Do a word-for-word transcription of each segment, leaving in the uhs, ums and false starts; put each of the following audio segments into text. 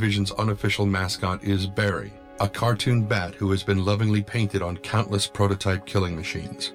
Division's unofficial mascot is Barry, a cartoon bat who has been lovingly painted on countless prototype killing machines.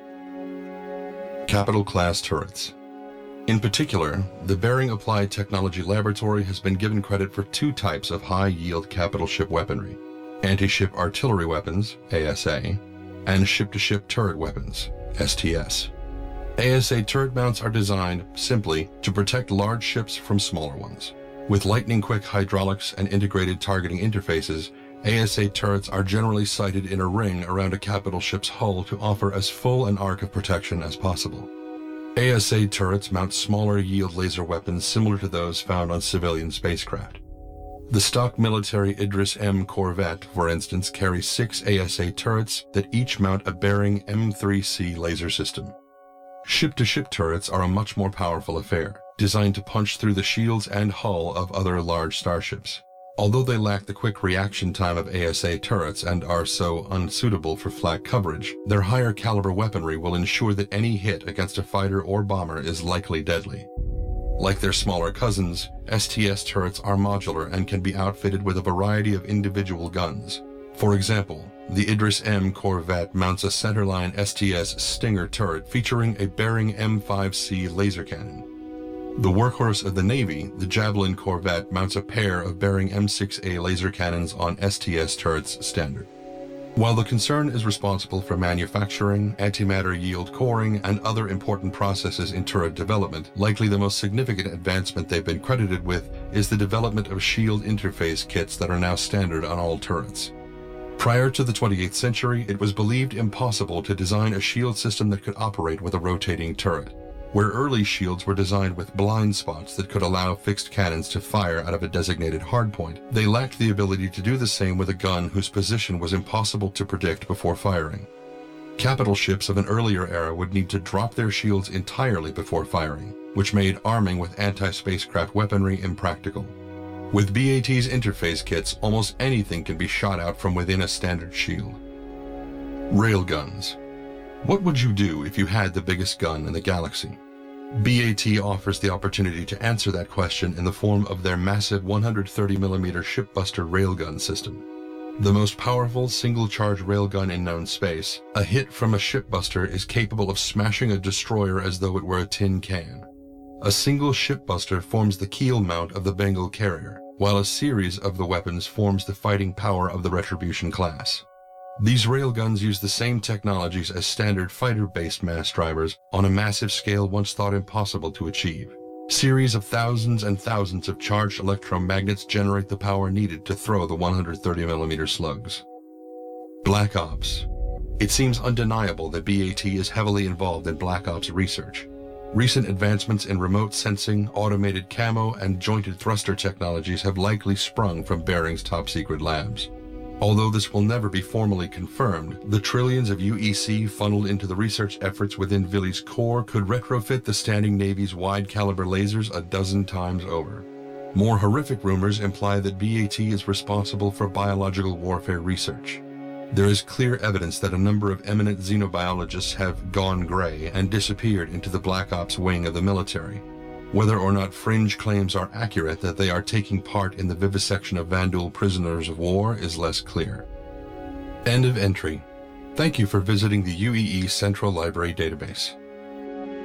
Capital-class turrets. In particular, the Bearing Applied Technology Laboratory has been given credit for two types of high-yield capital ship weaponry: anti-ship artillery weapons, A S A, and ship-to-ship turret weapons, S T S. A S A turret mounts are designed, simply, to protect large ships from smaller ones. With lightning-quick hydraulics and integrated targeting interfaces, A S A turrets are generally sited in a ring around a capital ship's hull to offer as full an arc of protection as possible. A S A turrets mount smaller yield laser weapons similar to those found on civilian spacecraft. The stock military Idris M Corvette, for instance, carries six A S A turrets that each mount a Bearing M three C laser system. Ship-to-ship turrets are a much more powerful affair, designed to punch through the shields and hull of other large starships. Although they lack the quick reaction time of A S A turrets and are so unsuitable for flak coverage, their higher caliber weaponry will ensure that any hit against a fighter or bomber is likely deadly. Like their smaller cousins, S T S turrets are modular and can be outfitted with a variety of individual guns. For example, the Idris M Corvette mounts a centerline S T S Stinger turret featuring a Bearing M five C laser cannon. The workhorse of the Navy, the Javelin Corvette, mounts a pair of Bearing M six A laser cannons on S T S turrets standard. While the concern is responsible for manufacturing, antimatter yield coring, and other important processes in turret development, likely the most significant advancement they've been credited with is the development of shield interface kits that are now standard on all turrets. Prior to the twenty-eighth century, it was believed impossible to design a shield system that could operate with a rotating turret. Where early shields were designed with blind spots that could allow fixed cannons to fire out of a designated hardpoint, they lacked the ability to do the same with a gun whose position was impossible to predict before firing. Capital ships of an earlier era would need to drop their shields entirely before firing, which made arming with anti-spacecraft weaponry impractical. With B A T's interface kits, almost anything can be shot out from within a standard shield. Railguns. What would you do if you had the biggest gun in the galaxy? B A T offers the opportunity to answer that question in the form of their massive one hundred thirty millimeter Shipbuster railgun system. The most powerful single-charge railgun in known space, a hit from a Shipbuster is capable of smashing a destroyer as though it were a tin can. A single Shipbuster forms the keel mount of the Bengal carrier, while a series of the weapons forms the fighting power of the Retribution class. These railguns use the same technologies as standard fighter-based mass drivers on a massive scale once thought impossible to achieve. Series of thousands and thousands of charged electromagnets generate the power needed to throw the one hundred thirty millimeter slugs. Black Ops. It seems undeniable that B A T is heavily involved in Black Ops research. Recent advancements in remote sensing, automated camo, and jointed thruster technologies have likely sprung from Bearing's top-secret labs. Although this will never be formally confirmed, the trillions of U E C funneled into the research efforts within Vili's core could retrofit the Standing Navy's wide-caliber lasers a dozen times over. More horrific rumors imply that B A T is responsible for biological warfare research. There is clear evidence that a number of eminent xenobiologists have gone gray and disappeared into the Black Ops wing of the military. Whether or not fringe claims are accurate that they are taking part in the vivisection of Vanduul prisoners of war is less clear. End of entry. Thank you for visiting the U E E Central Library database.